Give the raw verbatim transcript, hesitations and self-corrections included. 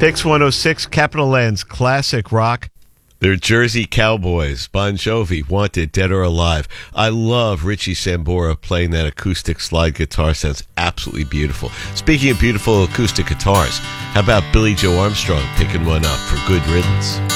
Pix one oh six, Capital Land's classic rock. They're Jersey Cowboys, Bon Jovi, Wanted, Dead or Alive. I love Richie Sambora playing that acoustic slide guitar. Sounds absolutely beautiful. Speaking of beautiful acoustic guitars, how about Billy Joe Armstrong picking one up for Good Riddance?